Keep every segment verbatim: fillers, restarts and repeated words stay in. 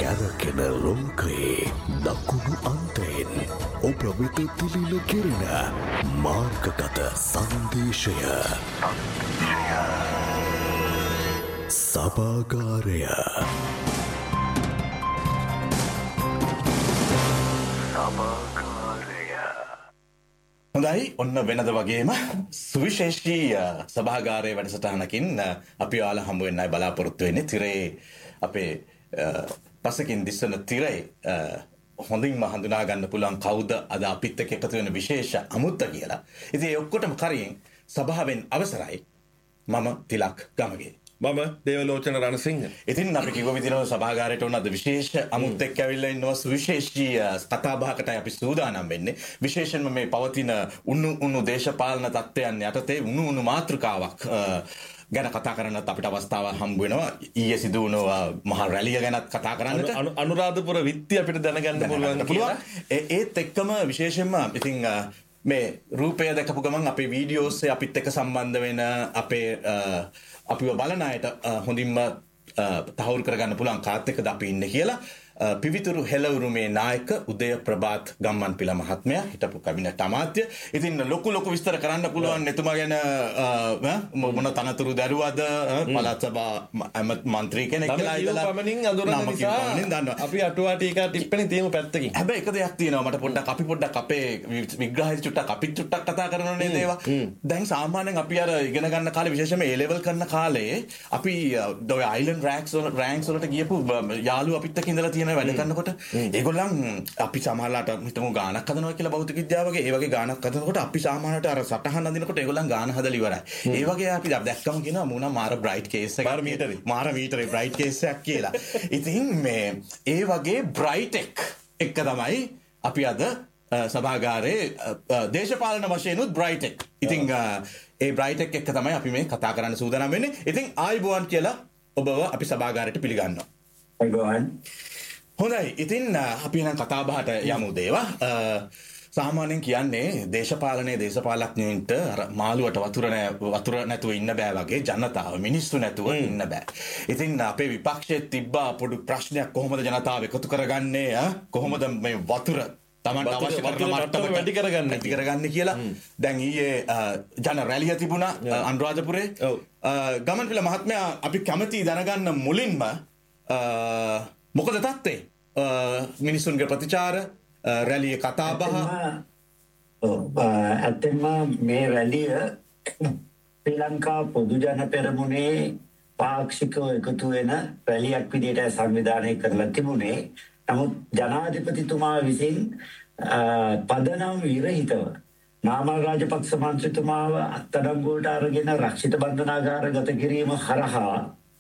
කැරකෙන ලෝකයේ දකුණු අන්තයෙන් ඔබ වෙත තිලින කෙරෙන මාර්ගගත සංදේශය සභාගාරය. හොඳයි, ඔන්න වෙනද වගේම සුවිශේෂී සභාගාරයේ වැඩසටහනකින් අපි ඔයාලා හම්බ වෙන්නයි බලාපොරොත්තු වෙන්නේ. තිරේ අපේ පසකින් දිස්සන තිරේ හොඳින්ම හඳුනා ගන්න පුළුවන් කවුද අද අපිත් එක්ක එකතු වෙන විශේෂ අමුත්ත කියලා. ඉතින් ඒ ඔක්කොටම කරින් සභාවෙන් අවසරයි. මම තිලක් ගමගේ. මම දේවලෝචන රණසිංහ. ඉතින් අපි කිව්ව විදිහට සභාගාරයට උන අද විශේෂ අමුත් එක්ක ඇවිල්ලා ඉන්නවා. සුවිශේෂී කතා බහකටයි අපි සූදානම් වෙන්නේ. විශේෂයෙන්ම මේ පවතින උණු උණු දේශපාලන තත්ත්වයන් යටතේ උණු උණු මාතෘකාවක් ගැන කතා කරන්නත් අපිට අවස්ථාවක් හම්බ වෙනවා. ඊයේ සිදු වුණ මහා රැලිය ගැනත් කතා කරන්නට අනුරාධපුර විත්තිය අපිට දැනගන්න පුළුවන් කියලා. ඒත් එක්කම විශේෂයෙන්ම ඉතින් මේ රූපය දැකපු ගමන් අපේ වීඩියෝස් අපිත් එක්ක සම්බන්ධ වෙන අපේ අපිව බලන අයට හොඳින්ම තහවුරු කරගන්න පුළුවන් කාත් එක්කද අපි ඉන්නේ කියලා. පිවිතුරු හෙළවුරුමේ නායක උදය ප්‍රභාත් ගම්මන්පිල මහත්මයා, හිටපු කැබිනට් අමාත්‍ය. ඉතින් ලොකු ලොකු විස්තර කරන්න පුළුවන් එතුමා ගැන. මොන තනතුරු දරුවද, පළාත් සභා මන්ත්‍රී කෙනෙක් කියලා ඉඳලා පමණින් අඳුරන නිසා අපි අටුවා ටීකා ටිප්පණි තියමු පැත්තකින්. හැබැයි එක දෙයක් තියෙනවා මට පොඩ්ඩක් අපි පොඩ්ඩක් අපේ විග්‍රහය චුට්ටක් අපිත් චුට්ටක් කතා කරනවා නේද ඒවා. දැන් සාමාන්‍යයෙන් අපි අර ඉගෙන ගන්න කාලේ විශේෂයෙන්ම A level කරන කාලේ අපි ඔය අයිලන්ඩ් රෑන්ක්ස් වල රෑන්ක්ස් වලට ගියපු යාළුවෝ අපිත් එක්ක ඉඳලා වැඩ කරනකොට ඒගොල්ලන් අපි සමහරලාට හිතමු ගානක් හදනවා කියලා භෞතික විද්‍යාව වගේ ඒ වගේ ගානක් හදනකොට අපි සාමාන්‍යයට අර සටහන් අඳිනකොට ඒගොල්ලන් ගාන හදලා ඉවරයි. ඒ වගේ අපි දැක්කම කියනවා මූණ මාර බ්‍රයිට් කේස් එකක්. මාර මීටරේ මාර මීටරේ බ්‍රයිට් කේස් එකක් කියලා. ඉතින් මේ ඒ වගේ බ්‍රයිට් එක එක තමයි අපි අද සභාගාරයේ දේශපාලන වශයෙන් උත් බ්‍රයිට් එක. ඉතින් ඒ බ්‍රයිට් එක එක තමයි අපි මේ කතා කරන්න සූදානම් වෙන්නේ. ඉතින් ආයිබෝන් කියලා ඔබව අපි සභාගාරයට පිළිගන්නවා. ආයිබෝන්. හොඳයි, ඉතින් අපි නම් කතා බහට යමු දේවා. සාමාන්‍යයෙන් කියන්නේ දේශපාලනයේ දේශපාලඥයින්ට අර මාළුවට වතුර වතුර නැතුව ඉන්න බෑ වගේ ජනතාව මිනිස්සු නැතුව ඉන්න බෑ. ඉතින් අපේ විපක්ෂයේ තිබ්බා පොඩු ප්‍රශ්නයක්, කොහොමද ජනතාව එකතු කරගන්නේ? කොහොමද මේ වතුර තමන්ට අවශ්‍ය කරන මට්ටම වැඩි කරගන්න වැඩි කරගන්න කියලා. දැන් ඊයේ ජන රැලිය තිබුණා අනුරාධපුරේ. ගමන්පිල මහත්මයා, අපි කැමති දැනගන්න මුලින්ම මොකද තත්ත්වය? මිනිසුන්ගේ ප්‍රතිචාර, රැලියේ කතා බහ. ඇත්තෙන්ම මේ රැලිය ශ්‍රී ලංකා පොදු ජන පෙරමුණේ පාක්ෂිකව එකතු වෙන රැලියක් විදිහට සංවිධානය කරලා තිබුණේ. නමුත් ජනාධිපතිතුමා විසින් පදනම් විරහිතව නාමල් රාජපක්ෂ මන්ත්‍රීතුමාව අත්අඩංගුවට අරගෙන රක්ෂිත බන්ධනාගාර ගත කිරීම හරහා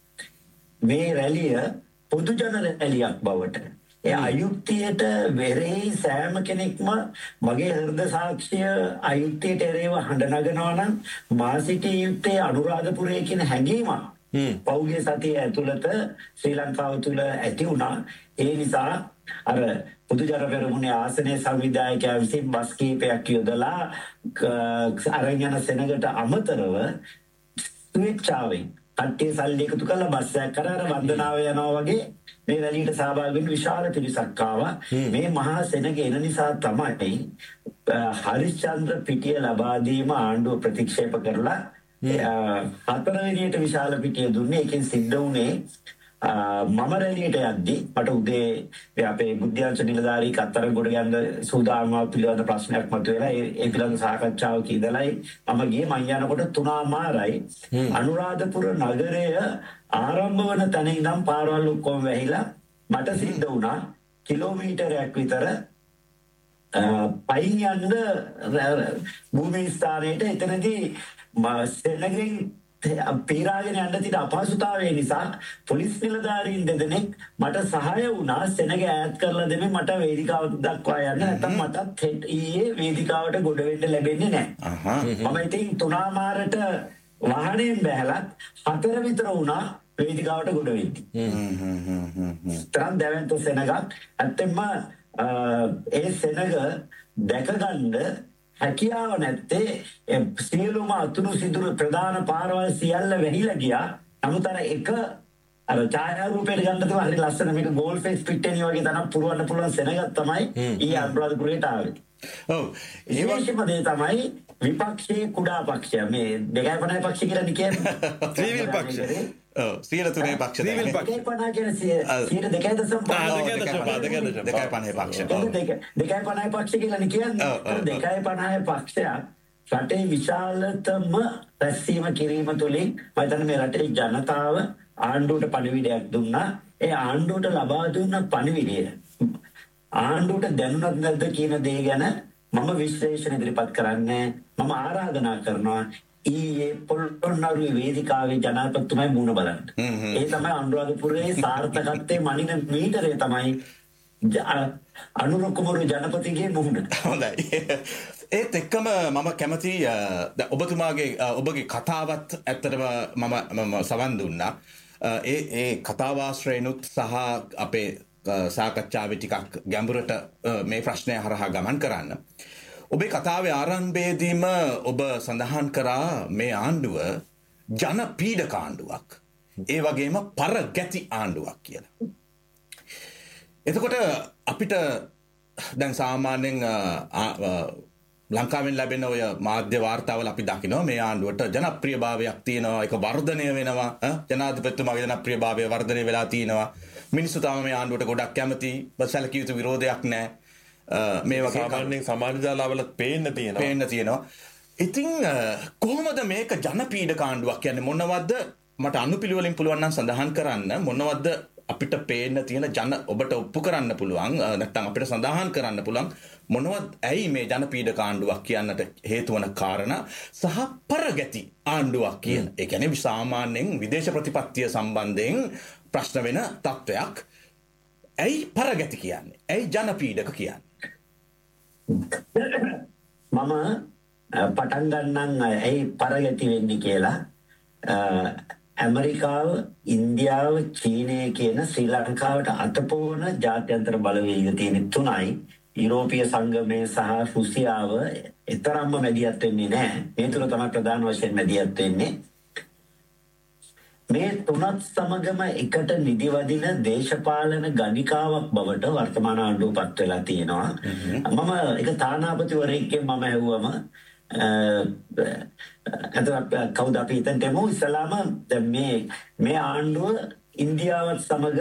මේ රැලිය පොදු ජන රැලියක් බවට, ඒ අයුක්තියට වෙරෙහි සෑම කෙනෙක්ම මගේ හෘද සාක්ෂිය අයුක්තියට එරෙහිව හඬ නගනවා නම් මා සිටිය යුත්තේ අනුරාධපුරයේ කියන හැඟීමක් පෞගේ සතිය ඇතුළත ශ්‍රී ලංකාව තුළ ඇති වුණා. ඒ නිසා අර පොදු ජන පෙරමුණේ ආසනයේ සංවිධායකයා විසින් බස් කීපයක් යොදලා අරන් යන සෙනගට අමතරව ස්විච්චාවෙන් කට්ටිය සල්ලි එකතු කරලා බස් එකක් කරා අර වන්දනාව යනවා වගේ මේ රැලියට සහභාගී වෙන්න විශාල පිරිසක් ආවා. මේ මහා සෙනග එන නිසා තමයි හරිශ්චන්ද්‍ර පිටිය ලබා දීම ආණ්ඩුව ප්‍රතික්ෂේප කරලා හතරවෙනියට විශාල පිටිය දුන්නේ. ඒකෙන් සිද්ධ වුණේ මම රැලියට යද්දී මට උදේ අපේ බුද්ධාංශ නිලධාරී කතරගොඩ යන සූදානම පිළිබඳ ප්‍රශ්නයක් මතුවෙලා ඒ පිළිබඳ සාකච්ඡාවක ඉඳලායි මම ගියේ. මං යනකොට තුනමාරයි අනුරාධපුර නගරය ආරම්භ වන තැන ඉඳන් පාරවල් ඔක්කොම වැහිලා මට සිද්ධ වුණා කිලෝමීටරයක් විතර පයින් යන්න භූමි ස්ථානයට. එතනදී සෙනගින් පීරාගෙන යන්න තියෙන අපහසුතාවය නිසා පොලිස් නිලධාරීන් දෙදෙනෙක් මට සහාය වුණා සෙනග ඈත් කරලා දෙමින් මට වේදිකාවට දක්වා යන්න. නැත්නම් මටත් ඊයේ වේදිකාවට ගොඩ වෙන්න ලැබෙන්නේ නැහැ. මම ඉතින් තුනමාරට වාහනයෙන් බැහැලා හතර විතර වුණා වේදිකාවට ගොඩ වෙන්න. තරම් දැවැන්ත සෙනගක්. ඇත්තෙන්ම ඒ සෙනග දැකගන්න හැකියාව නැත්තේ. සියලුම අතුරු සිදුරු ප්‍රධාන පාරවල් සියල්ල වැහිලා ගියා. නමුත් අර එක අර ඡායාරූපයට ගන්න තමයි හරි ලස්සන මේක ගෝල් ෆේස් පිට්ටනිය වගේ තනක් පුරවන්න පුළුවන් සෙනගක් තමයි ඊ අනුරාධපුරයට ආවේ. ඔව් ඒ වගේම දේ තමයි විපක්ෂයේ කුඩා පක්ෂය මේ දෙකයි පනහයි පක්ෂ කියලා කියන්නේ. ත්‍රිවිල් පක්ෂ. ඔව් සියයට තුනේ පක්ෂ ත්‍රිවිල් තමයි. පක්ෂ. දෙකයි පනහ කියන්නේ සියයට දෙකයි දශම පහ. දෙකයි පනහේ පක්ෂ. දෙකයි පනහයි පක්ෂ කියලා කියන්නේ. දෙකයි පනහයි පක්ෂයක් රටේ විශාලතම රැස්වීම කිරීම තුළින් මම හිතන්නේ මේ රටේ ජනතාව ආණ්ඩුවට පණිවිඩයක් දුන්නා. ඒ ආණ්ඩුවට ලබා දුන්න පණිවිඩය ආණ්ඩුවට දැනුණත් නැද්ද කියන දේ ගැන මම විශ්ලේෂණ ඉදිරිපත් කරන්නේ. මම ආරාධනා කරනවා ඊයේ පොළොන්නරුවේ වේදිකාවේ ජනාධිපතිතුමයි මුණ බලන්න. ඒ තමයි අනුරාධපුරයේ සාර්ථකත්වයේ මනින මීටරේ තමයි අනුර කුමරු ජනපතිගේ මුහුණ. හොඳයි. ඒත් එක්කම මම කැමති ඔබතුමාගේ ඔබගේ කතාවත් ඇත්තටම මම මම සවන් දුන්නා. ඒ ඒ කතාවාශ්‍රයනුත් සහ අපේ සාකච්ඡාවේ ටිකක් ගැඹුරට මේ ප්‍රශ්නය හරහා ගමන් කරන්න. ඔබේ කතාවේ ආරම්භයේදීම ඔබ සඳහන් කරා මේ ආණ්ඩුව ජන පීඩක ආණ්ඩුවක්. ඒ වගේම පරගැති ආණ්ඩුවක් කියලා. එතකොට අපිට දැන් සාමාන්‍යයෙන් ලංකාවෙන් ලැබෙන ඔය මාධ්‍ය වාර්තාවල අපි දකිනවා මේ ආණ්ඩුවට ජනප්‍රියභාවයක් තියෙනවා, ඒක වර්ධනය වෙනවා, ජනාධිපතිතුමාගේ ජනප්‍රියභාවය වර්ධනය වෙලා තියෙනවා. මිනිස්සු තාම මේ ආණ්ඩුවට ගොඩක් කැමති, සැලකිය යුතු විරෝධයක් නැහැ. මේ වගේ සාමාන්‍යයෙන් සමාජ ජාලවල පේන්න තියෙනවා. පේන්න තියෙනවා. ඉතින් කොහොමද මේක ජනපීඩක ආණ්ඩුවක් කියන්නේ? මොනවද මට අනුපිළිවෙලින් පුළුවන් නම් සඳහන් කරන්න මොනවද අපිට පේන්න තියෙන ජන ඔබට ඔප්පු කරන්න පුළුවන් නැත්නම් අපිට සඳහන් කරන්න පුළුවන් මොනවද ඇයි මේ ජනපීඩක ආණ්ඩුවක් කියන්නට හේතු වන කාරණා සහ පරගැති ආණ්ඩුවක් කියන. ඒ කියන්නේ සාමාන්‍යයෙන් විදේශ ප්‍රතිපත්තිය සම්බන්ධයෙන් ප්‍රශ්න වෙන තත්වයක්. ඇයි පරගැති කියන්නේ? ඇයි ජනපීඩක කියන්නේ? මම පටන් ගන්නම් ඇයි පරගැති වෙන්නේ කියලා. ඇමරිකාව, ඉන්දියාව, චීනය කියන ශ්‍රී ලංකාවට අතපොවන ජාත්‍යන්තර බලවේග තියෙන තුනයි. යුරෝපීය සංගමය සහ රුසියාව එතරම්ම මැදිහත් වෙන්නේ නැහැ. මේ තුන තමයි ප්‍රධාන වශයෙන් මැදිහත් වෙන්නේ. මේ තුනත් සමගම එකට නිදිවදින දේශපාලන ගණිකාවක් බවට වර්තමාන ආණ්ඩුව පත් වෙලා තියෙනවා. මම එක තානාපතිවරයෙක්ගෙන් මම ඇහුවම අද කවුද අපි හිතන්නේ මෝ ඉස්ලාම මේ මේ ආණ්ඩුව ඉන්දියාවත් සමග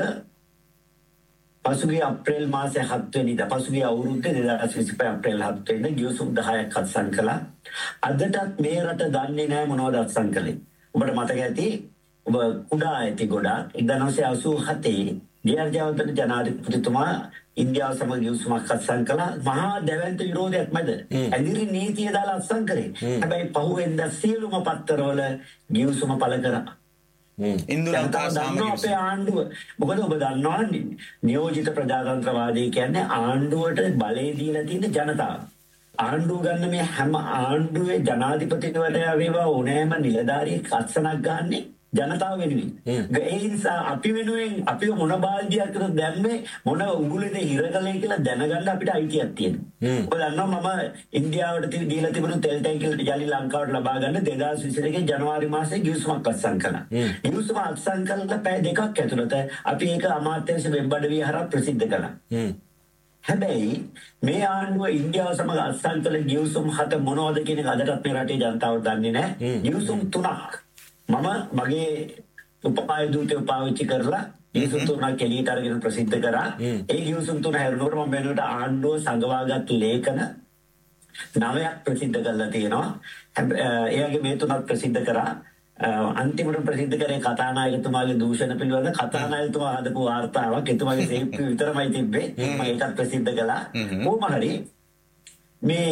පසුගිය අප්‍රේල් මාසයේ හත් වෙනිදා පසුගිය අවුරුද්දේ දෙදාස් විසිපහ අප්‍රේල් හත් වෙනිදා ගිවිසුම් දහයක් අත්සන් කළා. අදටත් මේ රට දන්නේ නැහැ මොනවද අත්සන් කළේ. ඔබට මතක ඇති ඔබ කුඩා ඇති ගොඩක් එක්දාස් අසූ හතේ ජයවර්ධන ජනාධිපතිතුමා ඉන්දියාව සමග ගිවිසුමක් අත්සන් කළා. මහා දැවැන්ත විරෝධයක් මැද ඇදිරි නීතිය දාලා අත්සන් කරේ. හැබැයි පහුවෙන්දා සියලුම පත්තරවල ගිවිසුම පළ කරා. ඉන්දු ලංකා සාමගිවිසුම අපේ ආණ්ඩුව මොකද ඔබ දන්නවා නියෝජිත ප්‍රජාතන්ත්‍රවාදී කියන්නේ ආණ්ඩුවට බලය දීලා තියෙන ජනතාව. ආණ්ඩුව ගන්න මේ හැම ආණ්ඩුවේ ජනාධිපතිවරයා වේවා ඕනෑම නිලධාරියෙක් අත්සනක් ගන්නෙ ජනතාව වෙනුවෙන්. ඒ නිසා අපි වෙනුවෙන් අපි මොන බාල්දියක්ද දැම්මේ මොන උගුලේද හිරගලේ කියලා දැනගන්න අපිට අයිතියක් තියෙනවා. ඔබ දන්නවා මම ඉන්දියාවට දීලා තිබුණු තෙල් ටැංකියකට ජලි ලංකාවට ලබා ගන්න දෙදාස් විසිදෙකේ ජනවාරි මාසයේ ගිවිසුමක් අත්සන් කළා. ගිවිසුම අත්සන් කළා පැය දෙකක් ඇතුළත අපි ඒක අමාත්‍යාංශ වෙබ් අඩවිය හරහා ප්‍රසිද්ධ කළා. හැබැයි මේ ආණ්ඩුව ඉන්දියාව සමග අත්සන් කළ ගිවිසුම් හත මොනවද කියන එක අදටත් මේ රටේ ජනතාව දන්නේ නැහැ. ගිවිසුම් තුනක් මම මගේ උපාය දූතය පාවිච්චි කරලා ගිවිසුම් තුනක් එළියට අරගෙන ප්‍රසිද්ධ කරා. ඒ ගිවිසුම් තුන හැරුණොත් මම වෙනකොට ආණ්ඩුව සංගවාගත් ලේඛන නවයක් ප්‍රසිද්ධ කරලා තියෙනවා. ඒ වගේ මේ තුනක් ප්‍රසිද්ධ කරා. අන්තිමට ප්‍රසිද්ධ කරේ කතානායකතුමාගේ දූෂණ පිළිබඳ කතානායකතුමා හදපු වාර්තාවක්. එතුමාගේ සේප් විතරමයි තිබ්බේ. මම ඒකත් ප්‍රසිද්ධ කළා. කොහොම හරි මේ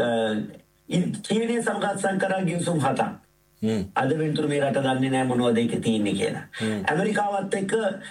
චීනයේ සමග අත්සන් කරා ගිවිසුම් හතක්. අද වෙනතුරු මේ රට දන්නේ නැහැ මොනවද ඒක තියෙන්නේ කියලා. ඇමරිකාවත් එක්ක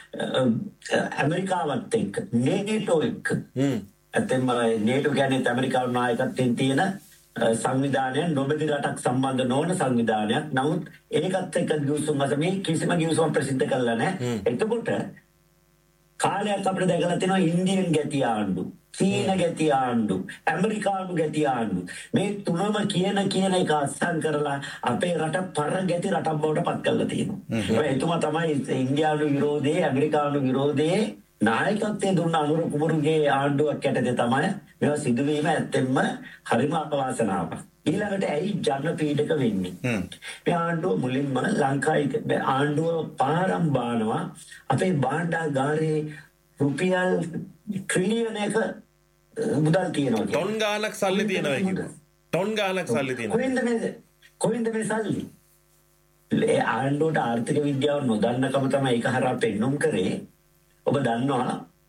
ඇමරිකාවත් එක්ක නේටෝ එක්ක ඇත්තම නේටෝ කියන්නේ ඇමරිකානු නායකත්වයෙන් තියෙන සංවිධානයක් නොබෙදි රටක් සම්බන්ධ නොවන සංවිධානයක්. නමුත් ඒකත් එක්ක ගිවිසුම් අස මේ කිසිම ගිවිසුමක් ප්‍රසිද්ධ කළා නැහැ. එතකොට කාලයක් අපිට දැකලා තියෙනවා ඉන්දියන් ගැති ආණ්ඩු. චීන ගැති ආණ්ඩු, ඇමරිකානු ගැති ආණ්ඩු. මේ තුනම කියන කියන එක අත්සන් කරලා අපේ රට පර ගැති රටක් බවට පත් කරලා තියෙනවා. ඒ එතුමා තමයි ඉන්දියානු විරෝධයේ, ඇමරිකානු විරෝධයේ නායකත්වයේ දුන්න අනුර කුමරුගේ ආණ්ඩුවක් යටතේ තමයි මේවා සිදුවීම ඇත්තෙන්ම හරිම අපවාසනාවක්. ඊළඟට ඇයි ජන පීඩක වෙන්නේ? මේ ආණ්ඩුව මුලින්ම ලංකාවේ ආණ්ඩුව පාරම් බානවා අපේ භාණ්ඩාගාරේ රුපියල් ට්‍රිලියනයක මුදල් තියෙනවා. ටොන් ගානක් සල්ලි තියෙනවා කිව්වා. ටොන් ගානක් සල්ලි තියෙනවා. කොහෙන්ද මේ කොහෙන්ද මේ සල්ලි? ඒ ආණ්ඩුවට ආර්ථික විද්‍යාව නොදන්නකම තමයි ඒක හරහා පෙන්නුම් කරේ. ඔබ දන්නවා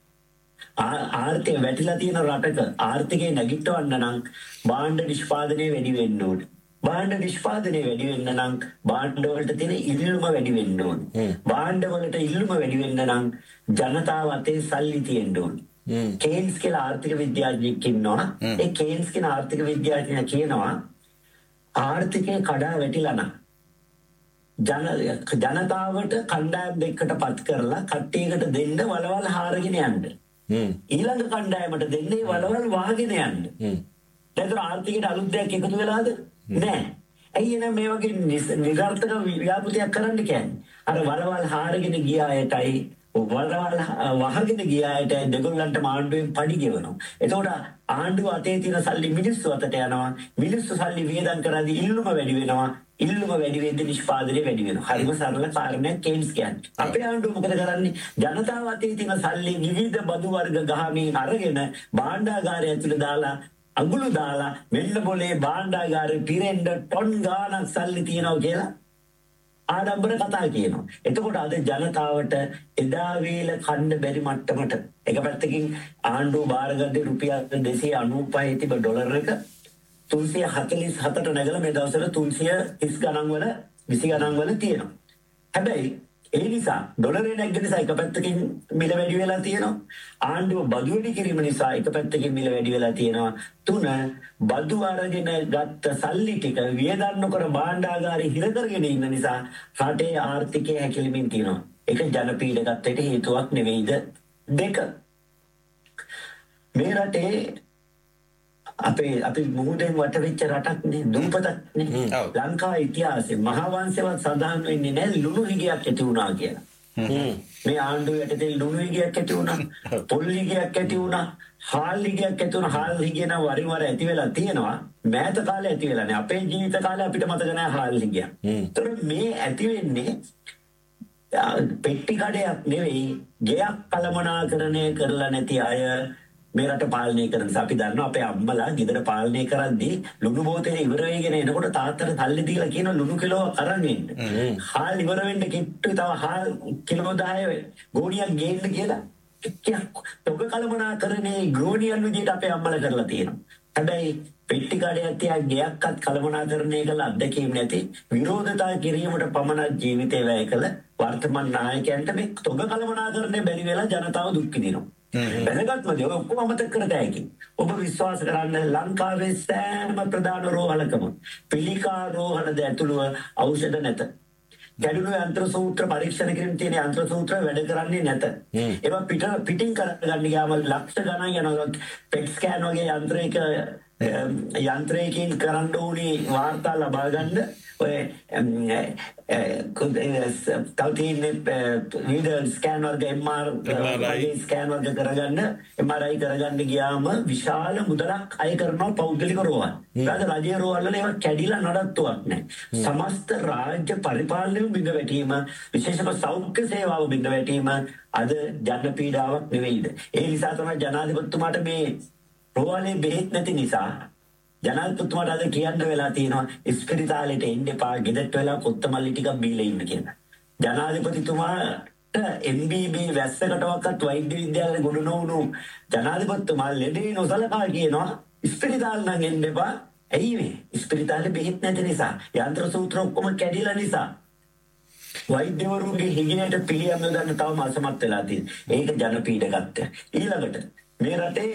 ආර්ථිකය වැටිලා තියෙන රටක ආර්ථිකය නැගිටවන්න නම් භාණ්ඩ නිෂ්පාදනය වැඩි වෙන්න ඕනේ. භාණ්ඩ නිෂ්පාදනය වැඩි වෙන්න නම් භාණ්ඩ වලට තියෙන ඉල්ලුම වැඩි වෙන්න ඕනේ. භාණ්ඩ වලට ඉල්ලුම වැඩි වෙන්න නම් ජනතාව අතේ සල්ලි තියෙන්න ඕනේ. කේන්ස් කියලා ආර්ථික විද්‍යාඥයෙක් ඉන්නවා. ඒ කේන්ස් කියන ආර්ථික විද්‍යාඥයා කියනවා ආර්ථිකය කඩා වැටිලා නම් ජන ජනතාවට කණ්ඩායම් දෙකකට පත් කරලා කට්ටියකට දෙන්න වලවල් හාරගෙන යන්න. ඊළඟ කණ්ඩායමට දෙන්නේ වලවල් වහගෙන යන්න. දැන් ආර්ථිකයට අලුත් දෙයක් එකතු වෙලාද? නෑ. ඇයි එහෙනම් මේ වගේ නිරර්ථක ව්‍යාපෘතියක් කරන්න කියන්නේ? අර වලවල් හාරගෙන ගිය අයටයි වලවල් වහගෙන ගිය අයට දෙගොල්ලන්ට ආණ්ඩුවෙන් පඩි ගෙවනවා. එතකොට ආණ්ඩුව අතේ තියෙන සල්ලි මිනිස්සු අතට යනවා. මිනිස්සු සල්ලි වියදම් කරද්දී ඉල්ලුම වැඩි වෙනවා. ඉල්ලුම වැඩි වෙද්දී නිෂ්පාදනය වැඩි වෙනවා. හරිම සරල කාරණයක් කේන්ස් කියන්නේ. අපේ ආණ්ඩුව මොකද කරන්නේ? ජනතාව අතේ තියෙන සල්ලි විවිධ බදු වර්ග ගහමින් අරගෙන භාණ්ඩාගාරය ඇතුළේ දාලා අඟුළු දාලා මෙන්න બોලේ භාණ්ඩාගාරේ පිරෙන්න ටොන් ගාණක් සල්ලි තියනවා කියලා ආඩම්බර කතා කියනවා. එතකොට අද ජනතාවට එදා වේල කන්න බැරි මට්ටමට එක පැත්තකින් ආණ්ඩුව බාරගත්තේ රුපියල් දෙසිය අනූපහේ තිබ ඩොලර් එක තුන්සිය හතළිස් හතට නැගලා මේ දවස්වල තුන්සිය තිස් ගණන් වල විසි ගණන් වල තියෙනවා. හැබැයි ඒ නිසා ඩොලරේ නැග්ග නිසා එක පැත්තකින් මිල වැඩි වෙලා තියෙනවා. ආණ්ඩුව බදු වැඩි කිරීම නිසා එක පැත්තකින් මිල වැඩි වෙලා තියෙනවා. තුන බදු අරගෙන ගත්ත සල්ලි ටික වියදම් නොකර භාණ්ඩාගාරේ හිර කරගෙන ඉන්න නිසා රටේ ආර්ථිකය හැකිලිමින් තියෙනවා. ඒක ජනපීඩකත්වයට හේතුවක් නෙවෙයිද? දෙක මේ රටේ අපේ අපි මුහුදෙන් වට වෙච්ච රටක්නේ, දුම්පතක්නේ. ලංකා ඉතිහාසයේ මහා වංශවත් සඳහන් වෙන්නේ නැහැ ලුණු හිගයක් ඇති වුණා කියලා. මේ ආණ්ඩුව යටතේ ලුණු හිගයක් ඇති වුණා, පොල් හිගයක් ඇති වුණා, හාල් හිගයක් ඇති වුණා. හාල් හිගේ නම් වරින් වර ඇති වෙලා තියෙනවා. මෑත කාලේ ඇති වෙලා නැහැ. අපේ ජීවිත කාලේ අපිට මතක නැහැ හාල් හිගයක්. ඒතර මේ ඇති වෙන්නේ පෙට්ටි කඩයක් නෙවෙයි, ගෙයක් කළමනාකරණය කරලා නැති අය මේ රට පාලනය කරන නිසා. අපි දන්නවා අපේ අම්මලා ගෙදර පාලනය කරද්දී ලුණු බෝතලේ ඉවර වෙගෙන එනකොට තාත්තට සල්ලි දීලා කියන ලුණු කිලෝ අරන් එන්න. හාල් ඉවර වෙන්න කිට්ටු තව හාල් කිලෝ දහය ගෝණියක් ගේන්න කියලා. තොග කළමනාකරණේ ගෝණියන් විදිහට අපේ අම්මලා කරලා තියෙනවා. හැබැයි පෙට්ටි කඩයක් තියා ගෙයක්වත් කළමනාකරණය කළා අත්දැකීම් නැති විරෝධතා කිරීමට පමණක් ජීවිතේ වැය කළ වර්තමාන නායකයන්ට මේ තොග කළමනාකරණය බැරි වෙලා ජනතාව දුක් විඳිනවා. වැදගත්ම දේ ඔක්කොම අමතක කර දෙයි. ඔබ විශ්වාස කරන්න ලංකාවේ සෑම ප්‍රධාන රෝහලකම පිළිකා රෝහලද ඇතුළුව ඖෂධ නැත. ගැඩුණු යන්ත්‍ර සූත්‍ර පරීක්ෂණ කිරීම තියෙන යන්ත්‍ර සූත්‍ර වැඩ කරන්නේ නැත. ඒවා පිට පිටින් කරගන්න ගියාම ලක්ෂ ගණන් යනවා. පෙට් ස්කෑන් වගේ යන්ත්‍රයක යන්ත්‍රයකින් කරන්න ඕනේ වාර්තා ලබා ගන්න ඔය තවතින් විවිධ ස්කෑන් වර්ග එම් ආර් ස්කෑන් වර්ග කරගන්න එම් ආර් ආයි කරගන්න ගියාම විශාල මුදලක් අය කරනවා පෞද්ගලික රෝහල්. ඊට රජයේ රෝහල් වල ඒවා කැඩිලා නඩත්තුවක් නැහැ. සමස්ත රාජ්‍ය පරිපාලනය බිඳ වැටීම, විශේෂම සෞඛ්‍ය සේවාව බිඳ වැටීම අද ජන පීඩාවක් නෙවෙයිද? ඒ නිසා තමයි ජනාධිපතිතුමාට මේ රෝහලේ බෙහෙත් නැති නිසා ජනාධිපතිතුමාට අද කියන්න වෙලා තියෙනවා ඉස්පිරිතාලෙට එන්න එපා, ගෙදරට වෙලා කොත්තමල්ලි ටිකක් බීලා ඉන්න කියලා. ජනාධිපතිතුමාට එම් බී බී වැස්සකටවත් වෛද්‍ය විද්‍යාලේ ගොඩ නොවුණු ජනාධිපතිතුමා ලෙඩේ නොසලකා කියනවා ඉස්පිරිතාල නම් එන්න එපා. ඇයි මේ? ඉස්පිරිතාලේ බෙහෙත් නැති නිසා, යන්ත්‍ර සූත්‍ර ඔක්කොම කැඩිලා නිසා. වෛද්‍යවරුන්ගේ හිගිනට පිළියම් යොදන්න තවම අසමත් වෙලා තියෙනවා. ඒක ජනපීඩකත්වය. ඊළඟට මේ රටේ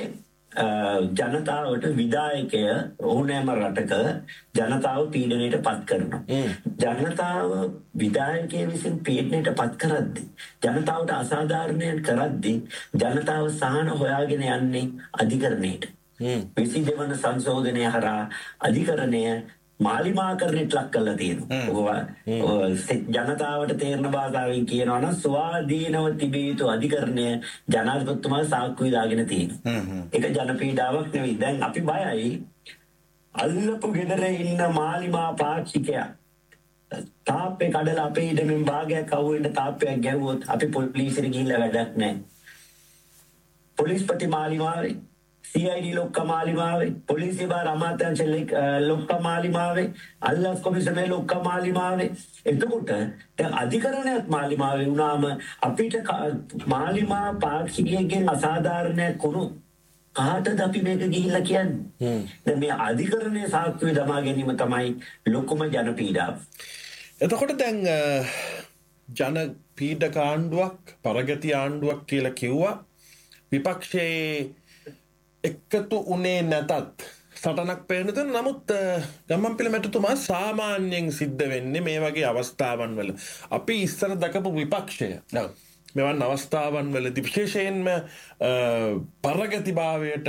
ජනතාවට විදායකය ඕනෑම රටක ජනතාව පීඩනයට පත් කරනවා. ජනතාව විදායකය විසින් පීඩනයට පත් කරද්දී ජනතාවට අසාධාරණයක් කරද්දී ජනතාව සහන හොයාගෙන යන්නේ අධිකරණයට. විසි දෙවන සංශෝධනය හරහා අධිකරණය මාලිමාකරණයට ලක් කරලා තියෙනවා. ජනතාවට තේරෙන භාෂාවෙන් කියනවා නම් ස්වාධීනව තිබිය යුතු අධිකරණය ජනාධිපතිතුමා සාක්කුවේ දාගෙන තියෙනවා. ඒක ජනපීඩාවක් නෙවෙයි. දැන් අපි බයයි අල්ලපු ගෙදර ඉන්න මාලිමා පාක්ෂිකයා තාප්පේ කඩලා අපේ ඉඩමෙන් භාගයක් අහුවෙන්න තාප්පයක් ගැහුවොත් අපි පොලිසියට ගිහිල්ලා වැඩක් නැහැ. පොලිස්පති මාලිමාවේ C I D ලොක්කා මාලිමාවේ පොලිසිය බාර අමාත්‍යාංශ ලොක්කා මාලිමාවේ අල්ලස් කොමිසමේ ලොක්කා මාලිමාවේ එතකොට දැන් අධිකරණයත් මාලිමාවේ වුණාම අපිට මාලිමා පාක්ෂිකයෙක්ගෙන් අසාධාරණයක් වුණොත් කාටද අපි මේක ගිහිල්ලා කියන්නේ? දැන් මේ අධිකරණයේ සාක්ෂිය දමා ගැනීම තමයි ලොකුම ජන පීඩාව. එතකොට දැන් ජන පීඩක ආණ්ඩුවක් පරගති ආණ්ඩුවක් කියලා කිව්වා විපක්ෂයේ එක්කතු උනේ නැතත් සටනක් පේන දෙන නමුත් ගම්මන්පිල මැතිතුමා සාමාන්‍යයෙන් සිද්ධ වෙන්නේ මේ වගේ අවස්ථාවන් වල අපි ඉස්සර දකපු විපක්ෂය මෙවන් අවස්ථාවන් වලදී විශේෂයෙන්ම පරගතිභාවයට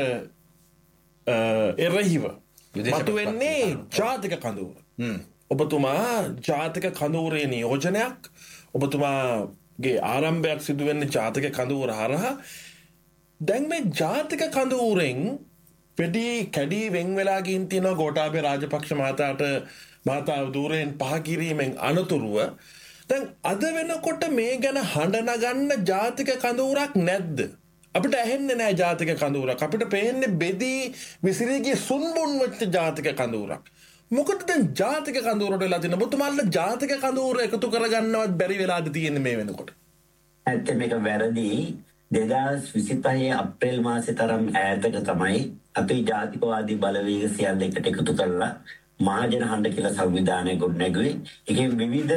එරෙහිව මතුවෙන්නේ ජාතික කඳවුර. ඔබතුමා ජාතික කඳවුරේ නියෝජනයක් ඔබතුමාගේ ආරම්භයක් සිදු වෙන්නේ ජාතික කඳවුර හරහා. දැන් මේ ජාතික කඳවුරෙන් පෙඩි කැඩී වෙන් වෙලා ගින් තියෙනවා ගෝඨාභය රාජපක්ෂ මහතාට මහතාව දූරයෙන් පහ කිරීමෙන් අනතුරුව දැන් අද වෙනකොට මේ ගැන හඬ නගන්න ජාතික කඳවුරක් නැද්ද? අපිට ඇහෙන්නේ නැහැ ජාතික කඳවුරක්. අපිට පේන්නේ බෙදී විසිරී ගිය සුන්බුන් වෙච්ච ජාතික කඳවුරක්. මොකද දැන් ජාතික කඳවුරට වෙලා තියෙන ඔබතුමාලා ජාතික කඳවුර එකතු කරගන්නවත් බැරි වෙලාද තියෙන්නේ මේ වෙනකොට? ඇත්ත මේක වැරදි. දෙදහස් විසිපහේ අප්‍රේල් මාසේ තරම් ඈතක තමයි අපේ ජාතිකවාදී බලවේග සියල්ල එකට එකතු කරලා මහජන හඬ කියලා සංවිධානය ගොඩනැගුවේ. ඒකේ විවිධ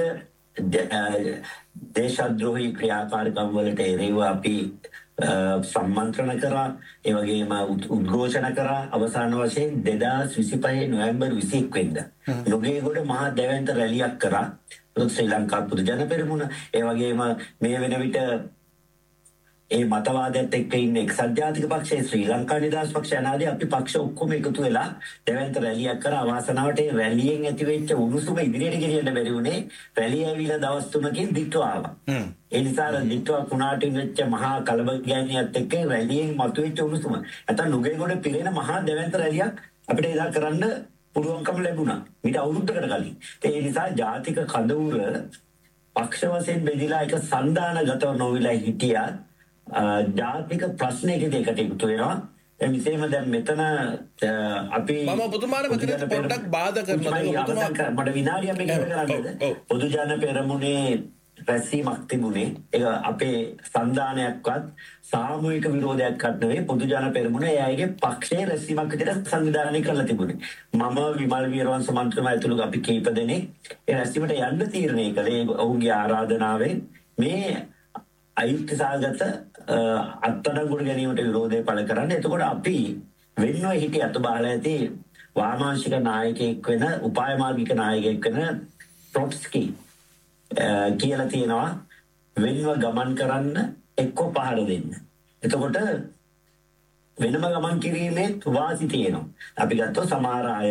දේශද්‍රෝහී ක්‍රියාකාරකම් වලට එරෙහිව අපි සම්මන්ත්‍රණ කරා, ඒ වගේම උද්ඝෝෂණ කරා. අවසාන වශයෙන් දෙදහස් විසිපහේ නොවැම්බර් විසි එක් වෙනිදා නුගේගොඩ මහා දැවැන්ත රැලියක් කරා ශ්‍රී ලංකා පොදු ජන පෙරමුණ. ඒ වගේම මේ වෙන විට ඒ මතවාදයට එක්ක ඉන්න එක්සත් ජාතික පක්ෂය, ශ්‍රී ලංකා නිදහස් පක්ෂය ආදී අපි පක්ෂ ඔක්කොම එකතු වෙලා දැවැන්ත රැලියක් කරා. අවාසනාවට ඒ රැලියෙන් ඇතිවෙච්ච උණුසුම ඉදිරියට ගෙනියන්න බැරි වුණේ රැලිය ඇවිල්ලා දවස් තුනකින් දිට්ටුව ආවා. ඒ නිසා දිට්ටුව කුණාට වෙච්ච මහා කලබගෑනියත් එක්ක රැලියෙන් මතුවෙච්ච උණුසුම නැත්නම් නුගේගොඩ පිරෙන මහා දැවැන්ත රැලියක් අපිට එදා කරන්න පුළුවන්කම ලැබුණා ඊට අවුරුද්දකට කලින්. ඒ නිසා ජාතික කඳවුර පක්ෂ වශයෙන් බෙදලා එක සන්දානගතව නොවිලා හිටියා. ජාතික ප්‍රශ්නයකදී එකට එකතු වෙනවා. ඒ විශේෂම දැන් මෙතන අපි මම ඔබතුමාට මෙතන පොඩ්ඩක් බාධා කරනවා. මට විනාඩියක් මේක කරන්නේ. පොදු ජන පෙරමුණේ රැස්වීමක් තිබුණේ. ඒක අපේ සන්දානයක්වත් සාමූහික විරෝධයක්වත් නෙවෙයි. පොදු ජන පෙරමුණ ඒ අයගේ පක්ෂයේ රැස්වීමක් විදිහට සංවිධානය කරලා තිබුණේ. මම විමල් වීරවංශ මන්ත්‍රීතුමා ඇතුළු අපි කීප දෙනෙක් ඒ රැස්වීමට යන්න තීරණය කළේ ඔහුගේ ආරාධනාවෙන්. මේ අයුක්තිසහගත අත්අඩංගුවට ගැනීමට විරෝධය පළ කරන්න. එතකොට අපි වෙන්ව හිටිය අත බහලා ඇති වාමාංශික නායකයෙක් වෙන උපාය මාර්ගික നായකයෙක් වෙන ට්‍රොට්ස්කි කියලා තියෙනවා වෙන්ව ගමන් කරන්න එක්ක පහර දෙන්න. එතකොට වෙනම ගමන් කිරීමේ වාසි තියෙනවා. අපි ගත්තොත් සමහර අය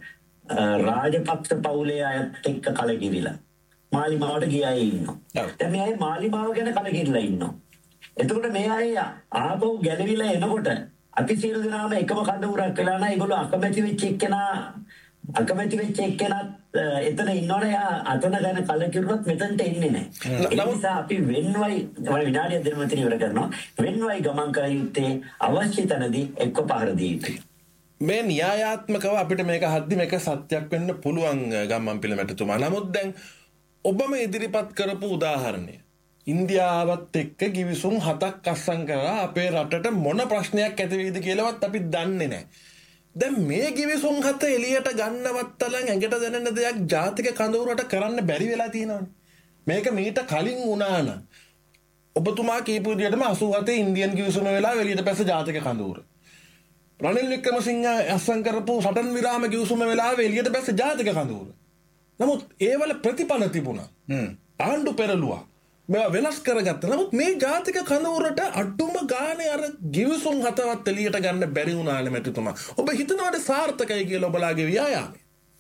රාජපක්ෂ පවුලේ අයත් එක්ක කලකිරිලා මාලිමාවට ගිය අය ඉන්නවා. දැන් මේ අය මාලිමාව ගැන කලකිරිලා ඉන්නවා. එතකොට මේ අය ආපහු ගැලවිලා එනකොට අපි සියලු දෙනාම එකම කඳවුරක් වෙලා නැහැ. ඒගොල්ලෝ අකමැති වෙච්ච එක්කෙනා අකමැති වෙච්ච එක්කෙනාත් එතන ඉන්නවනේ. යා අතන ගැන කලකිරුණොත් මෙතනට එන්නේ නැහැ. ඒ නිසා අපි වෙන්වයි වල විනාඩියක් දෙන්න මෙතන ඉවර කරනවා. වෙන්වයි ගමන් කර යුත්තේ අවශ්‍ය තැනදී එක්ක පහර දී යුතුයි. මේ න්‍යායාත්මකව අපිට මේක හද්දි මේක සත්‍යයක් වෙන්න පුළුවන් ගම්මන්පිල මැතිතුමා. නමුත් දැන් ඔබම ඉදිරිපත් කරපු උදාහරණය ඉන්දියාවත් එක්ක ගිවිසුම් හතක් අස්සම් කරලා අපේ රටට මොන ප්‍රශ්නයක් ඇති වෙයිද කියලාවත් අපි දන්නේ නැහැ. දැන් මේ ගිවිසුම් හත එළියට ගන්නවත් තරම් ඇඟට දැනෙන දෙයක් ජාතික කඳවුරට කරන්න බැරි වෙලා තියෙනවානේ. මේක මීට කලින් වුණා නම් ඔබතුමා කියපු විදිහටම අසූ හතේ ඉන්දියන් ගිවිසුම වෙලා එළියට පැස ජාතික කඳවුර. රනිල් වික්‍රමසිංහ අස්සම් කරපු සටන් විරාම කිව්සුම වෙලාවේ එළියට බැස්ස ජාතික කඳවුර. නමුත් ඒවල ප්‍රතිඵල තිබුණා. ආණ්ඩු පෙරළුවා. මේවා වෙනස් කරගත්තා. නමුත් මේ ජාතික කඳවුරට අඩුම ගානේ අර ගිවිසුම් හතවත් එළියට ගන්න බැරි වුණානේ මැතිතුමා. ඔබ හිතනවාද සාර්ථකයි කියලා ඔබලාගේ ව්‍යායාමය?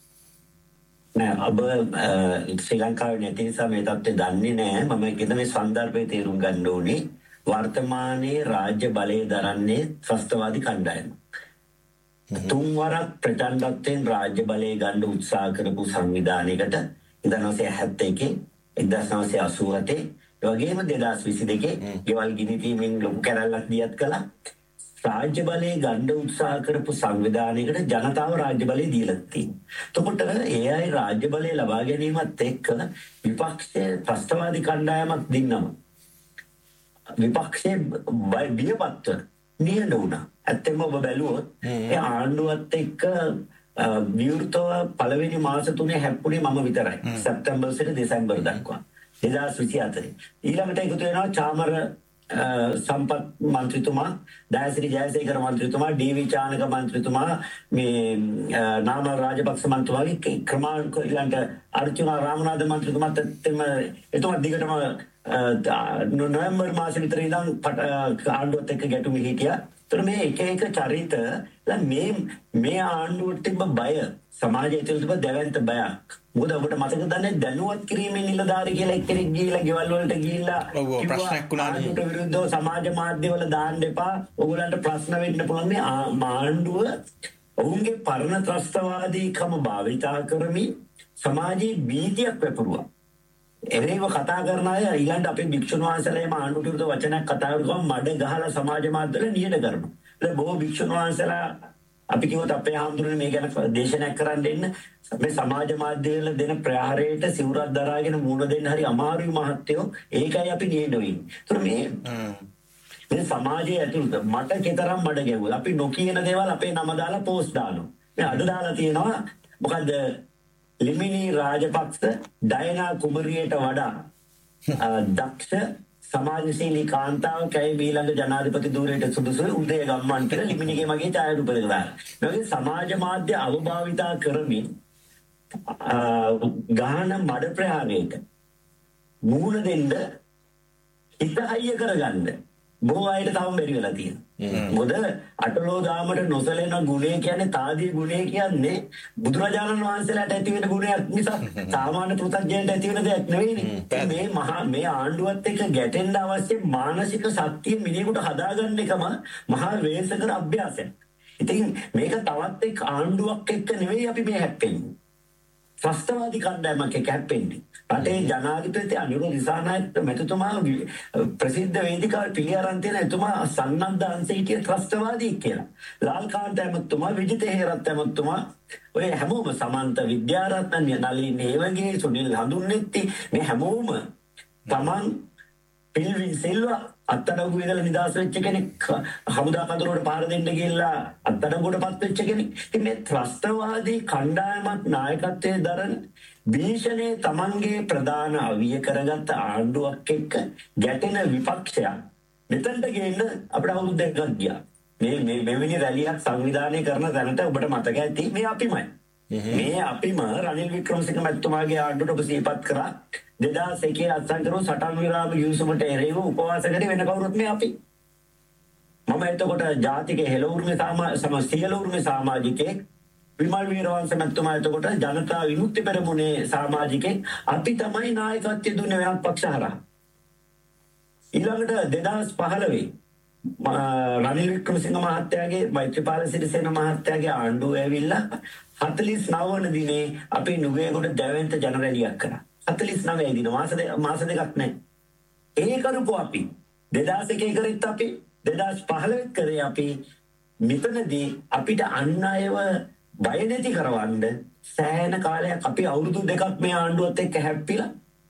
නෑ ඔබ ශ්‍රී ලංකාවේ නැති නිසා මේ තත්ත්වය දන්නේ නෑ. මම කියන මේ සන්දර්භය තේරුම් ගන්න ඕනේ. වර්තමානයේ රාජ්‍ය බලය දරන්නේ ත්‍රස්තවාදී කණ්ඩායම. තුන් වරක් ප්‍රචණ්ඩත්වයෙන් රාජ්‍ය බලය ගන්න උත්සාහ කරපු සංවිධානයකට එක්දහස් නවසිය හැත්තෑ එකේ එක්දහස් නවසිය අසූහතේ ඒ වගේම දෙදාස් විසි දෙකේ ගෙවල් ගිනි තීමෙන් ලොකු කැරැල්ලක් දියත් කළා. රාජ්‍ය බලය ගන්න උත්සාහ කරපු සංවිධානයකට ජනතාව රාජ්‍ය බලය දීලා තියෙනවා. එතකොට ඒ අය රාජ්‍ය බලය ලබා ගැනීමත් එක්ක විපක්ෂයේ ත්‍රස්තවාදී කණ්ඩායමක් දින්නම විපක්ෂයේ බියපත්ව නිහඬ වුණා. ඇත්තම ඔබ බැලුවොත් ඒ ආණ්ඩුවත් එක්ක විවෘතව පළවෙනි මාස තුනේ හැප්පුණේ මම විතරයි. සැප්තැම්බර් සිට දෙසැම්බර් දක්වා. දෙදාස් විසි හතරේ. ඊළඟට එකතු වෙනවා චාමර සම්පත් මන්ත්‍රීතුමා, දයසිරි ජයසේකර මන්ත්‍රීතුමා, ඩී.වී. චානක මන්ත්‍රීතුමා, මේ නාමල් රාජපක්ෂ මන්ත්‍රීතුමාගේ ක්‍රමානුක ඊළඟට අර්චුනා රාමනාഥ මන්ත්‍රීතුමාත් එතෙම එතුමා දිගටම නොවැම්බර් මාසෙ විතර ඉඳන් ආණ්ඩුවත් එක්ක ගැටුම් හිටියා. ඒතර මේ එක එක චරිත මේ මේ ආණ්ඩුවට තිබ්බ බය සමාජයේ තිබ්බ දැවැන්ත බයක්. මොකද ඔබට මතක දන්නේ දැනුවත් කිරීමේ නිලධාරි කියලා එක්කෙනෙක් ගිහිල්ලා ගෙවල් වලට ගිහිල්ලා ප්‍රශ්නයක් වුණානේ. ආණ්ඩුවට විරුද්ධව සමාජ මාධ්‍ය වල දාන්න එපා. ඕගොල්ලන්ට ප්‍රශ්න වෙන්න පුළුවන් මේ ආණ්ඩුව ඔවුන්ගේ පරණ ත්‍රස්තවාදීකම භාවිතා කරමින් සමාජයේ බීතියක් වැපරුවා. එරේව කතා කරන අය ඊළඟ අපේ භික්ෂුන් වහන්සේලාම ආණ්ඩුවට විරුද්ධ වචනයක් කතා කරනවා මඩ ගහලා සමාජ මාධ්‍ය වල නියද කරනවා. ඒ බොහෝ භික්ෂුන් වහන්සේලා අපි කිව්වොත් අපේ හාමුදුරනේ මේ ගැන දේශනයක් කරන්න දෙන්න මේ සමාජ මාධ්‍ය වල දෙන ප්‍රහාරයට සිවුරක් දරාගෙන මුණ දෙන්න හරි අමාරුයි මහත්තයෝ. ඒකයි අපි නියද වෙන්නේ. ඒතර මේ මේ සමාජයේ ඇතුළත මට කතරම් මඩ ගැහුවා. අපි නොකියන දේවල් අපේ නම දාලා පෝස්ට් දානවා. මේ අද දාලා තියෙනවා මොකද්ද ලිමිනි රාජපක්ෂ ඩයනා කුමරියට වඩා දක්ෂ සමාජශීලී කාන්තාවක් ඇයි ඊළඟ ජනාධිපති ධූරයට සුදුසු උදේ ගම්මන් කියලා ලිමිනිගේ මගේ ඡායාරූප දෙක දාලා. මේ වගේ සමාජ මාධ්‍ය අවභාවිතා කරමින් ගාන මඩ ප්‍රහාරයක මූණ දෙන්න හිත හයිය කරගන්න බොහෝ අයට තවම බැරි වෙලා තියෙනවා. මොකද අටලෝ දාමට නොසලෙන ගුණය කියන්නේ තාදී ගුණය කියන්නේ බුදුරජාණන් වහන්සේලාට ඇති වෙන ගුණයක් නිසා සාමාන්‍ය පෘථග්ජනයට ඇති වෙන දෙයක් නෙවෙයිනේ. මේ මහා මේ ආණ්ඩුවත් එක්ක ගැටෙන්න අවශ්‍ය මානසික ශක්තිය මිනිහෙකුට හදාගන්න එකම මහා වේසකර අභ්‍යාසයක්. ඉතින් මේක තවත් එක් ආණ්ඩුවක් එක්ක නෙවෙයි අපි මේ හැප්පෙන්නේ. ත්‍රස්තවාදී කණ්ඩායමක් එක්ක හැප්පෙන්නේ. රටේ ජනාධිපති අනුර දිසානායක මැතිතුමා ප්‍රසිද්ධ වේදිකාවේ පිළිඅරන් තියෙන එතුමා සන්නද්ධ අංශයේ හිටිය ත්‍රස්තවාදී කියලා. ලාල්කාන්ත ඇමතුමා, විජිත හේරත් ඇමතුමා, ඔය හැමෝම සමන්ත විද්‍යාරත්න නලින් ඒ වගේ සුනිල් හඳුන්නෙත්ති මේ හැමෝම තමන් පිල්වින් සෙල්වා අත්අඩංගුවේ ඉඳලා නිදහස් වෙච්ච කෙනෙක්, හමුදා කඳුරට පාර දෙන්න ගිහිල්ලා අත්අඩංගුවට පත් වෙච්ච කෙනෙක්. ඉතින් මේ ත්‍රස්තවාදී කණ්ඩායමක් නායකත්වයේ දරන භීෂණේ තමන්ගේ ප්‍රධාන අවිය කරගත්ත ආණ්ඩුවක් එක්ක ගැටෙන විපක්ෂයක් මෙතනට ගේන්න අපිට අවුරුදු දෙකක් ගියා. මේ මේ මෙවැනි රැලියක් සංවිධානය කරන තැනට ඔබට මතක ඇති මේ අපිමයි. මේ අපිම රනිල් වික්‍රමසිංහ මැතිතුමාගේ ආණ්ඩුවට ඔබ සිහිපත් කරා දෙදාස් එකේ අත්සන් කරන සටන් විරාම යුසුමට එරෙහිව උපවාස කරේ වෙන කවුරුත් මේ අපි. මම එතකොට ජාතික හෙළවුරුමේ සම සියලුරුමේ සමාජිකයෙක් විමල් වීරවංශ මැතිතුමා එතකොට ජනතා විමුක්ති පෙරමුණේ සමාජිකයෙක් අපි තමයි නායකත්වය දුන්නේ වෙනත් පක්ෂ හරහා. ඊළඟට දෙදාස් පහළොව රනිල් වික්‍රමසිංහ මහත්තයාගේ මෛත්‍රීපාල සිරිසේන මහත්තයාගේ ආණ්ඩුව ඇවිල්ලා හතළිස් නව වන දිනේ අපි නුගේගොඩ දැවැන්ත ජන රැලියක් කරා. හතළිස් නව දින මාස මාස දෙකක් නැහැ. ඒ කරපු අපි දෙදාස් එකේ කරෙත් අපි දෙදාස් පහළොව කරේ අපි මෙතනදී අපිට අන් අයව බය නැති කරවන්න සෑහෙන කාලයක් අපි අවුරුදු දෙකක් මේ ආණ්ඩුවත් එක්ක හැප්පිලා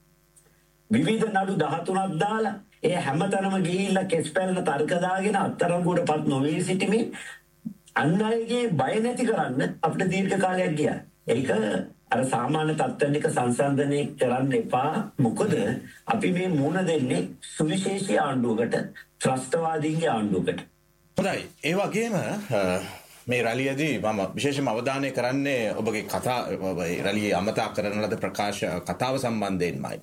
විවිධ නඩු දහතුනක් දාලා ඒ හැමතැනම ගිහිල්ලා කෙස් පැලන තර්ක දාගෙන අත්අඩංගුවටපත් නොවී සිටීමේ අන් අයගේ බය නැති කරන්න අපිට දීර්ඝ කාලයක් ගියා. ඒක අර සාමාන්‍ය තත්ත්වෙන් එක සංසන්දනය කරන්න එපා. මොකද අපි මේ මුණ දෙන්නේ සුවිශේෂී ආණ්ඩුවකට, ත්‍රස්තවාදීන්ගේ ආණ්ඩුවකට. හොඳයි. ඒ වගේම මේ රැලියේදී මම විශේෂයෙන්ම අවධානය කරන්නේ ඔබගේ කතා රැලියේ අමතා කරන ලද ප්‍රකාශ කතාව සම්බන්ධයෙන්මයි.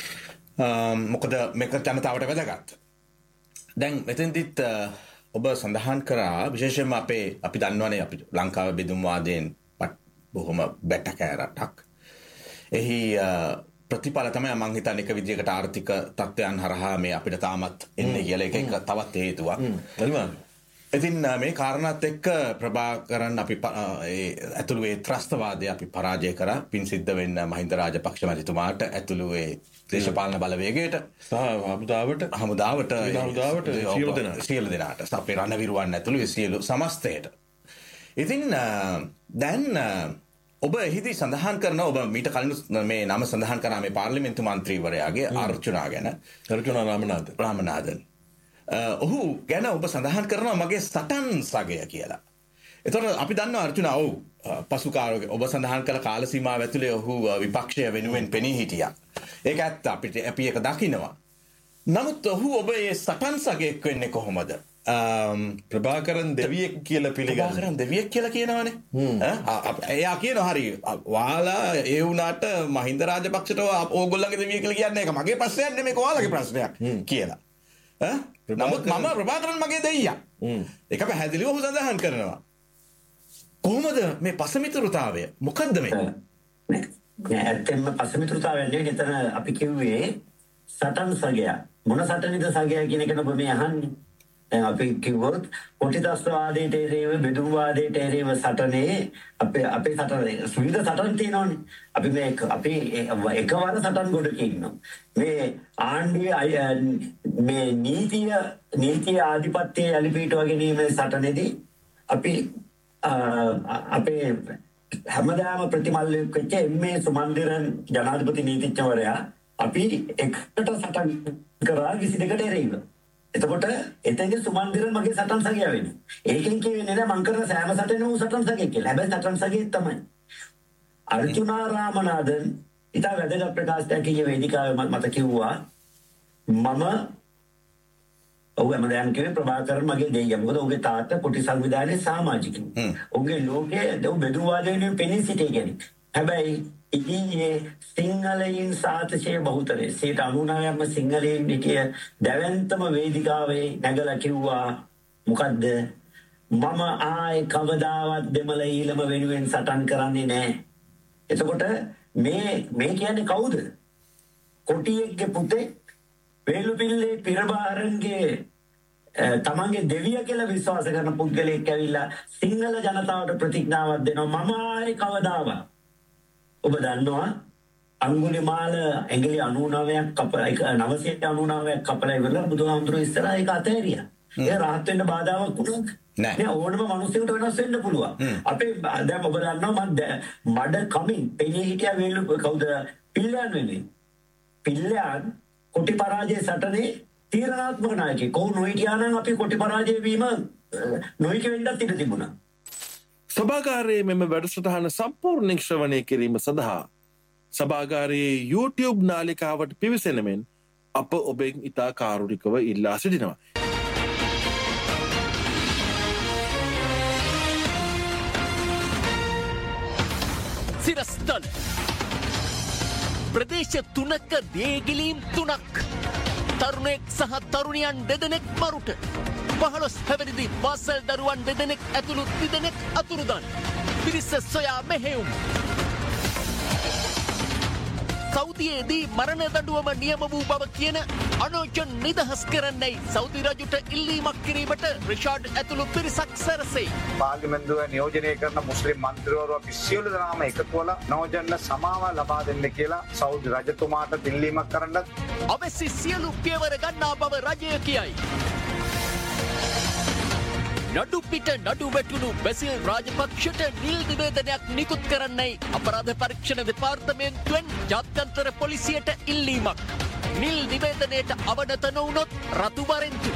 මොකද මේක ජනතාවට වැදගත්. දැන් මෙතෙන්දිත් ඔබ සඳහන් කරා විශේෂයෙන්ම අපේ අපි දන්නවනේ අපි ලංකාවේ බෙදුම් වාදයෙන් බොහොම බැටකෑ රටක්. එහි ප්‍රතිඵල තමයි මම හිතන්නේ එක විදිහකට ආර්ථික තත්ත්වයන් හරහා මේ අපිට තාමත් එන්නේ කියලා එක එක තවත් හේතුවක්. ඉතින් මේ කාරණාත් එක්ක ප්‍රභාකරන් අපි ඒ ඇතුළු ඒ ත්‍රස්තවාදය අපි පරාජය කරා. පින් සිද්ධ වෙන්න මහින්ද රාජපක්ෂ මැතිතුමාට ඇතුළු ඒ දේශපාලන බලවේගයට සහ හමුදාවට හමුදාවට හමුදාවට සියලු දෙනාට සියලු දෙනාට අපේ රණවිරුවන් ඇතුළු සියලු සමස්තයට. ඉතින් දැන් ඔබ එහිදී සඳහන් කරන ඔබ මීට කලින් මේ නම සඳහන් කරා මේ පාර්ලිමේන්තු මන්ත්‍රීවරයාගේ අර්චුනා ගැන අර්චුනා රාමනාදන් රාමනාදන් ඔහු ගැන ඔබ සඳහන් කරනවා මගේ සටන් සගය කියලා. එතකොට අපි දන්නවා අර්චුනා ඔව් පසු කාලයක ඔබ සඳහන් කළ කාල සීමාව ඇතුලේ ඔහු විපක්ෂය වෙනුවෙන් පෙනී හිටියා. ඒක ඇත්ත අපිට අපි ඒක දකිනවා. නමුත් ඔහු ඔබ මේ සටන් සගයෙක් වෙන්නේ කොහොමද? ප්‍රභාකරන් දෙවියෙක් කියලා පිළිගන්න. ප්‍රභාකරන් දෙවියෙක් කියලා කියනවනේ. එයා කියනවා හරි වාලා ඒ වුණාට මහින්ද රාජපක්ෂට ඕගොල්ලන්ගේ දෙවියෙක් කියලා කියන්නේ ඒක මගේ ප්‍රශ්නයක් නෙමෙයි ඔයාලගේ ප්‍රශ්නයක් කියලා. නමුත් මම ප්‍රභාකරන් මගේ දෙයියා. ඒක පැහැදිලිව ඔහු සඳහන් කරනවා. කොහොමද මේ පසමිතුරුතාවය? මොකද්ද මේ? නෑ ඇත්තෙන්ම පසමිතුරුතාවය නෙවෙයි එතන අපි කිව්වේ සටන් සගය. මොන සටනේද සගය කියන එක ඔබ මේ අහන්නේ. දැන් අපි කිව්වොත් කොටිතස්වාදයට එරෙහිව බෙදුම් වාදයට එරෙහිව සටනේ අපේ අපේ සටන සුවිධ සටන් තියෙනවානේ. අපි මේ අපි එකවර සටන් ගොඩක ඉන්නවා. මේ ආණ්ඩුවේ මේ නීතිය නීතිය ආධිපත්‍ය යලිපීටුව ගැනීමේ සටනේදී අපි අපේ හැමදාම ප්‍රතිමල්ලෙක් වෙච්ච එම්.ඒ. සුමන්දිරන් ජනාධිපති නීතිඥවරයා අපි එකට සටන් කරා විසි දෙකට එරෙහිව. එතකොට එතෙන්ගේ සුමන්දිරන් මගේ සටන් සගය වෙන්නේ. ඒකෙන් කියන්නේ නෑ මං කරන සෑම සටනෙම සටන් සගයක් කියලා. හැබැයි සටන් සගයේ තමයි. අර්චුනා රාමනාදන් ඉතා වැදගත් ප්‍රකාශයක් කියේ වේදිකාවේ මත කිව්වා මම ඔහු හැමදාම කිව්වේ ප්‍රභාකරන් මගේ දෙයියා. මොකද ඔහුගේ තාත්තා කොටි සංවිධානයේ සමාජිකයෙක්. ඔහුගේ ලෝකයේ දෙව් බෙදුම් වාදයෙන් පෙනී සිටිය කෙනෙක්. හැබැයි ඉතියේ සිංහලයින් සාතශය බහුතරේ සියයට අනූනවයක්ම සිංහලයින් හිටිය දැවැන්තම වේදිකාවේ නැගලා කිව්වා මොකද්ද මම ආයේ කවදාවත් දෙමළ ඊළම වෙනුවෙන් සටන් කරන්නේ නැහැ. එතකොට මේ මේ කියන්නේ කවුද? කොටියෙක්ගේ පුතේ වේලුපිල්ලේ පිරබාරන්ගේ තමන්ගේ දෙවිය කියලා විශ්වාස කරන පුද්ගලයෙක් ඇවිල්ලා සිංහල ජනතාවට ප්‍රතිඥාවක් දෙනවා මම ආයේ කවදාවත්. ඔබ දන්නවා අඟුලිමාල ඇඟිලි අනූනවයක් කපලා නවසිය අනූනවයක් කපලා ඉවරලා බුදුහාමුදුරුවෝ ඉස්සරහා ඒක අතෑරියා. ඒ රහත් වෙන්න බාධාවක් වුණා. නෑ ඕනම මිනිස්සුන්ට වෙනස් වෙන්න පුළුවන්. අපේ දැන් ඔබ දන්නවා මම මඩ කමින් පෙනී හිටියා වේලු කවුද පිල්ලයන් වෙන්නේ. පිල්ලයන් කොටි පරාජය සටනේ තීරණාත්මක නායකයෙක්. කොහොම නොහිටියා නම් අපි කොටි පරාජය වීම නොහිට වෙන්නත් ඉඩ තිබුණා. සභාගාරයේ මෙම වැඩසටහන සම්පූර්ණයෙන් ශ්‍රවණය කිරීම සඳහා සභාගාරයේ YouTube නාලිකාවට පිවිසෙන මෙන් අප ඔබෙන් ඉතා කාරුණිකව ඉල්ලා සිටිනවා. සිරස්තල ප්‍රදේශ තුනක දේගිලීම් තුනක් තරුණෙක් සහ තරුණියන් දෙදෙනෙක් මරුට පහළොස් හැවිරිදි පාසල් දරුවන් දෙදෙනෙක් ඇතුළු තිදෙනෙක් අතුරුදන් පිරිස සොයා මෙහෙයුම් සෞදියේදී මරණ දඬුවම නියම වූ බව කියන අනෝජන් නිදහස් කරන්නයි සෞදි රජුට ඉල්ලීමක් කිරීමට රිෂාඩ් ඇතුළු පිරිසක් සැරසෙයි. පාර්ලිමේන්තුව නියෝජනය කරන මුස්ලිම් මන්ත්‍රීවරු අපි සියලු දෙනාම එකතු වෙලා නෝජන්ට සමාව ලබා දෙන්න කියලා සෞදි රජතුමාට ඉල්ලීමක් කරන්නත් අවැසි සියලු පියවර ගන්නා බව රජය කියයි. නඩු පිට නඩු වැටුණු බැසිල් රාජපක්ෂට නිල් නිවේදනයක් නිකුත් කරන්නයි අපරාධ පරීක්ෂණ දෙපාර්තමේන්තුවෙන් ජාත්‍යන්තර පොලිසියට ඉල්ලීමක්. නිල් නිවේදනයට අවනත නොවුනොත් රතු වරෙන්තු.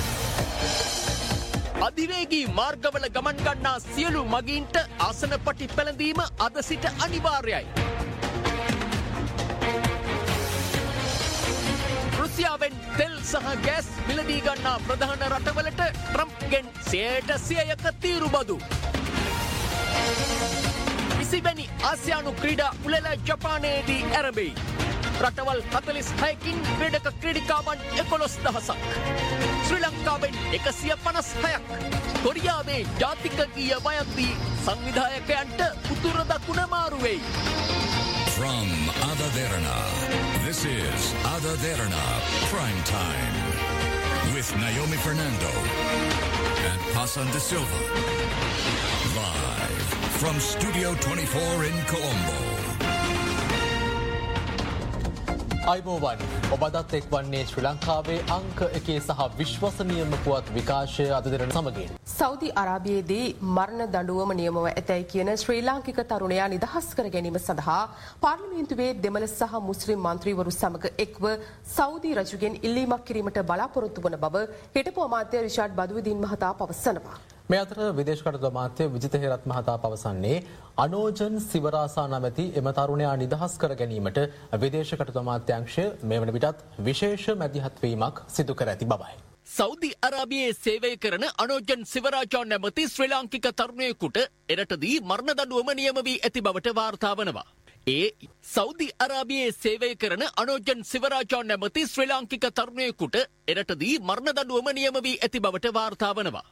අධිවේගී මාර්ගවල ගමන් ගන්නා සියලු මගීන්ට ආසන පටි පැළඳීම අද සිට අනිවාර්යයි. රුසියාවෙන් තෙල් සහ ගෑස් මිලදී ගන්නා ප්‍රධාන රටවලට ට්‍රම්ප්ගෙන් සියයට සියයක තීරු බදු. විසිවැනි ආසියානු ක්‍රීඩා උළෙල ජපානයේදී ඇරඹෙයි. රටවල් හතළිස් හයකින් ක්‍රීඩක ක්‍රීඩිකාවන් එකොළොස් දහසක්. ශ්‍රී ලංකාවෙන් එකසිය පනස් හයක්. කොරියාවේ ජාතික ගීය වයද්දී සංවිධායකයන්ට උතුර දකුණ මාරුවෙයි. From Ada Derana, this is Ada Derana Prime Time with Naomi Fernando and Hassan De Silva. Live from Studio twenty-four in Colombo. අයිබෝවන් ඔබදත් එක් වන්නේ ශ්‍රී ලංකාවේ අංක එකේ සහ විශ්වසනීයම පුවත් විකාශය අද දෙරන සමගින්. සෞදි අරාබියේදී මරණ දඬුවම නියමව ඇතැයි කියන ශ්‍රී ලාංකික තරුණයා නිදහස් කර ගැනීම සඳහා පාර්ලිමේන්තුවේ දෙමළ සහ මුස්ලිම් මන්ත්‍රීවරු සමග එක්ව සෞදි රජුගෙන් ඉල්ලීමක් කිරීමට බලාපොරොත්තු වන බව හිටපු අමාත්‍ය රිෂාඩ් බදුවුදීන් මහතා පවසනවා. මේ අතර විදේශ කටයුතු අමාත්‍ය විජිත හේරත් මහතා පවසන්නේ අනෝජන් සිවරාසා නැමැති එම තරුණයා නිදහස් කර ගැනීමට විදේශ කටයුතු අමාත්‍යාංශය මේ වන විටත් විශේෂ මැදිහත් වීමක් සිදු කර ඇති බවයි. සෞදි අරාබියේ සේවය කරන අනෝජන් සිවරාජා නැමැති ශ්‍රී ලාංකික තරුණයෙකුට එරටදී මරණ දඬුවම නියම වී ඇති බවට වාර්තා වනවා. ඒ සෞදි අරාබියේ සේවය කරන අනෝජන් සිවරාජා නැමැති ශ්‍රී ලාංකික තරුණයෙකුට එරටදී මරණ දඬුවම නියම වී ඇති බවට වාර්තා වනවා.